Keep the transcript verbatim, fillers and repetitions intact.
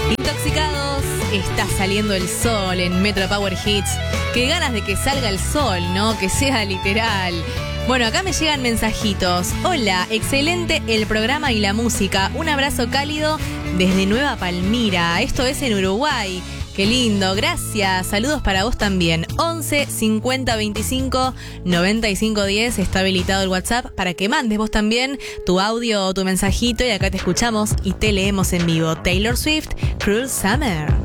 Intoxicados, está saliendo el sol en Metro Power Hits. Qué ganas de que salga el sol, ¿no? Que sea literal. Bueno, acá me llegan mensajitos. Hola, excelente el programa y la música. Un abrazo cálido desde Nueva Palmira. Esto es en Uruguay. Qué lindo, gracias. Saludos para vos también. once cincuenta veinticinco noventa y cinco diez. Está habilitado el WhatsApp para que mandes vos también tu audio o tu mensajito y acá te escuchamos y te leemos en vivo. Taylor Swift, Cruel Summer.